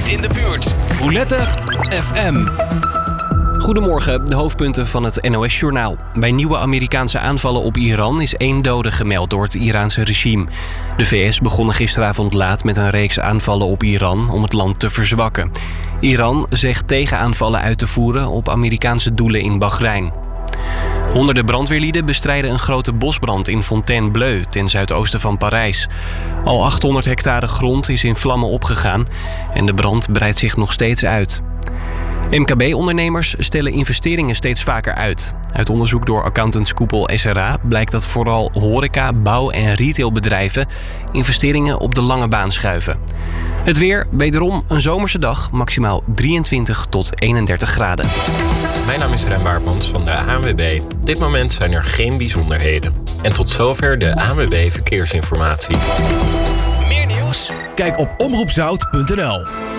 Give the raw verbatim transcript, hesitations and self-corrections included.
in de buurt. Roulette F M. Goedemorgen, de hoofdpunten van het N O S-journaal. Bij nieuwe Amerikaanse aanvallen op Iran is één dode gemeld door het Iraanse regime. De V S begonnen gisteravond laat met een reeks aanvallen op Iran om het land te verzwakken. Iran zegt tegenaanvallen uit te voeren op Amerikaanse doelen in Bahrein. Honderden brandweerlieden bestrijden een grote bosbrand in Fontainebleau ten zuidoosten van Parijs. Al achthonderd hectare grond is in vlammen opgegaan en de brand breidt zich nog steeds uit. M K B-ondernemers stellen investeringen steeds vaker uit. Uit onderzoek door accountantskoepel S R A blijkt dat vooral horeca, bouw- en retailbedrijven investeringen op de lange baan schuiven. Het weer, wederom een zomerse dag, maximaal drieëntwintig tot eenendertig graden. Mijn naam is Rem Baartmans van de A N W B. Op dit moment zijn er geen bijzonderheden. En tot zover de A N W B Verkeersinformatie. Meer nieuws? Kijk op omroep zout punt n l.